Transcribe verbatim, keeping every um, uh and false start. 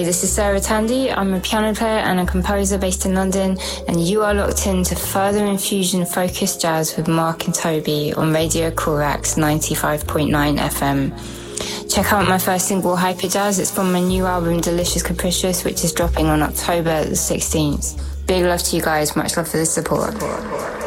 this is Sarah Tandy. I'm a piano player and a composer based in London, and you are locked into Further Infusion Focused Jazz with Mark and Toby on Radio Corax ninety-five point nine F M. Check out my first single, Hyper Jazz. It's from my new album, Delicious Capricious, which is dropping on October the sixteenth. Big love to you guys. Much love for the support.